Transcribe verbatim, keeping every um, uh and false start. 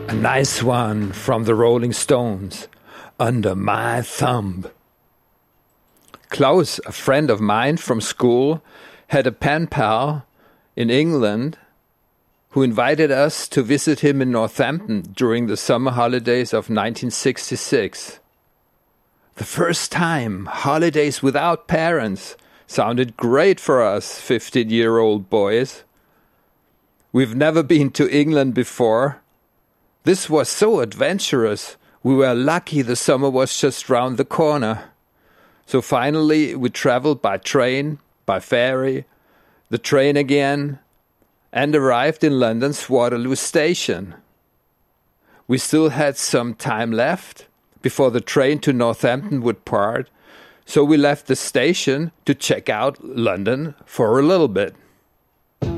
A nice one from the Rolling Stones, Under My Thumb. Klaus, a friend of mine from school, had a pen pal in England who invited us to visit him in Northampton during the summer holidays of nineteen sixty-six. The first time holidays without parents sounded great for us fifteen-year-old boys. We've never been to England before. This was so adventurous. We were lucky the summer was just round the corner. So finally we traveled by train, by ferry, the train again, and arrived in London's Waterloo Station. We still had some time left before the train to Northampton would part, so we left the station to check out London for a little bit.